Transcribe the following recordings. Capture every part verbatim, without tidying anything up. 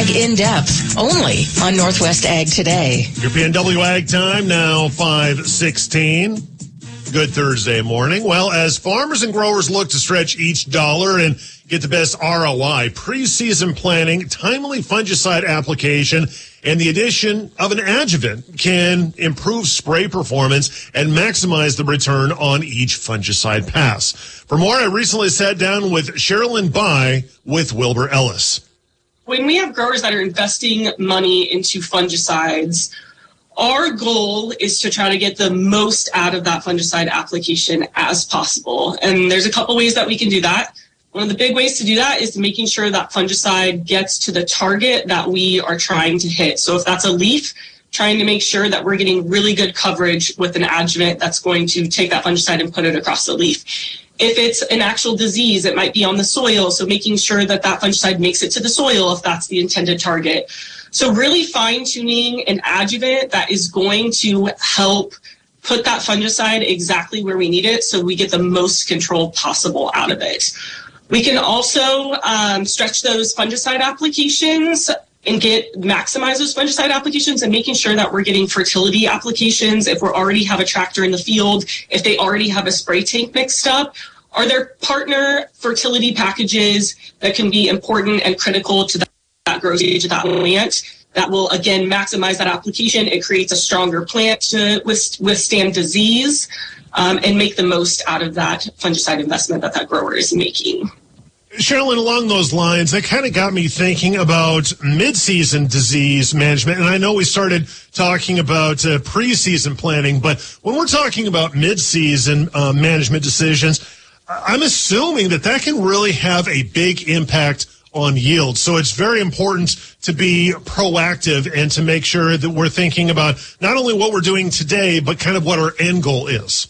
Ag In-Depth, only on Northwest Ag Today. Your P N W Ag time now, five sixteen. Good Thursday morning. Well, as farmers and growers look to stretch each dollar and get the best R O I, preseason planning, timely fungicide application, and the addition of an adjuvant can improve spray performance and maximize the return on each fungicide pass. For more, I recently sat down with Sherilyn By with Wilbur Ellis. When we have growers that are investing money into fungicides, our goal is to try to get the most out of that fungicide application as possible. And there's a couple ways that we can do that. One of the big ways to do that is making sure that fungicide gets to the target that we are trying to hit. So if that's a leaf, trying to make sure that we're getting really good coverage with an adjuvant that's going to take that fungicide and put it across the leaf. If it's an actual disease, it might be on the soil, so making sure that that fungicide makes it to the soil if that's the intended target. So really fine-tuning an adjuvant that is going to help put that fungicide exactly where we need it so we get the most control possible out of it. We can also um, stretch those fungicide applications and get maximize those fungicide applications and making sure that we're getting fertility applications if we already have a tractor in the field, if they already have a spray tank mixed up. Are there partner fertility packages that can be important and critical to that, that growth stage of that plant that will, again, maximize that application? It creates a stronger plant to withstand disease um, and make the most out of that fungicide investment that that grower is making. Sherilyn, along those lines, that kind of got me thinking about mid-season disease management. And I know we started talking about uh, preseason planning, but when we're talking about mid-season uh, management decisions, I'm assuming that that can really have a big impact on yield. So it's very important to be proactive and to make sure that we're thinking about not only what we're doing today, but kind of what our end goal is.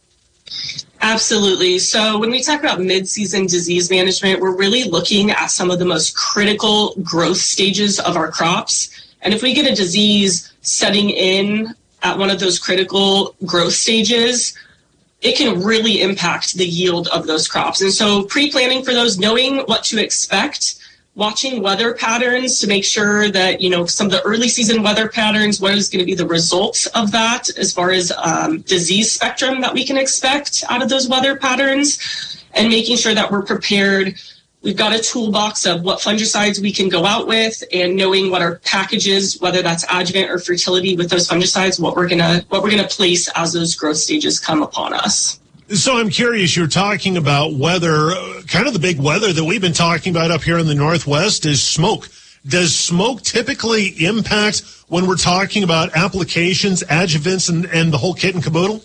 Absolutely. So when we talk about mid-season disease management, we're really looking at some of the most critical growth stages of our crops. And if we get a disease setting in at one of those critical growth stages, it can really impact the yield of those crops. And so pre-planning for those, knowing what to expect, watching weather patterns to make sure that, you know, some of the early season weather patterns, what is going to be the results of that as far as um, disease spectrum that we can expect out of those weather patterns, and making sure that we're prepared. We've got a toolbox of what fungicides we can go out with, and knowing what our packages, whether that's adjuvant or fertility with those fungicides, what we're gonna what we're gonna place as those growth stages come upon us. So I'm curious, you're talking about weather, kind of the big weather that we've been talking about up here in the Northwest is smoke. Does smoke typically impact when we're talking about applications, adjuvants, and, and the whole kit and caboodle?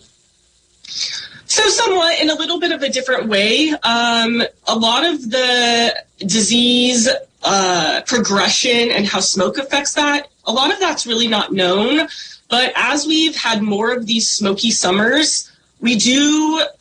So somewhat, in a little bit of a different way. Um, a lot of the disease uh, progression and how smoke affects that, a lot of that's really not known. But as we've had more of these smoky summers, we do